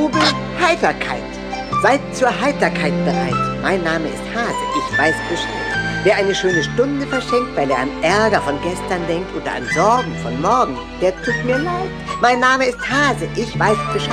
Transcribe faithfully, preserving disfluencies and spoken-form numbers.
Trubel, Heiterkeit. Seid zur Heiterkeit bereit. Mein Name ist Hase, ich weiß Bescheid. Wer eine schöne Stunde verschenkt, weil er an Ärger von gestern denkt oder an Sorgen von morgen, der tut mir leid. Mein Name ist Hase, ich weiß Bescheid.